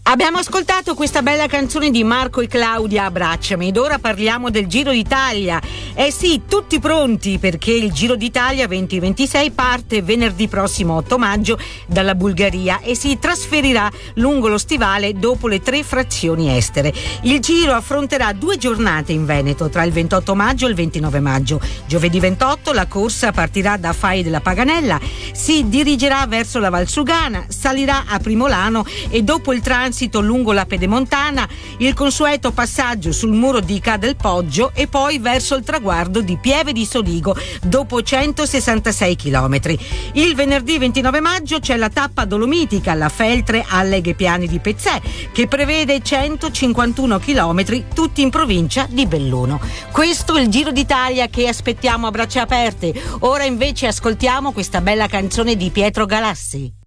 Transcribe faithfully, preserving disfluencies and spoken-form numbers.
Abbiamo ascoltato questa bella canzone di Marco e Claudia, Abbracciami, ed ora parliamo del Giro d'Italia. Eh sì, tutti pronti, perché il Giro d'Italia venti ventisei parte venerdì prossimo otto maggio dalla Bulgaria e si trasferirà lungo lo stivale dopo le tre frazioni estere. Il Giro affronterà due giornate in Veneto tra il ventotto maggio e il ventinove maggio. Giovedì ventotto la corsa partirà da Fai della Paganella, si dirigerà verso la Valsugana, salirà a Primolano e dopo il transito lungo la Pedemontana, il consueto passaggio sul muro di Ca del Poggio e poi verso il traguardo di Pieve di Soligo dopo centosessantasei chilometri. Il venerdì ventinove maggio c'è la tappa dolomitica, la Feltre Alleghe Piani di Pezzè, che prevede centocinquantuno chilometri, tutti in provincia di Belluno. Questo è il Giro d'Italia che aspettiamo a braccia aperte. Ora invece ascoltiamo questa bella canzone di Pietro Galassi.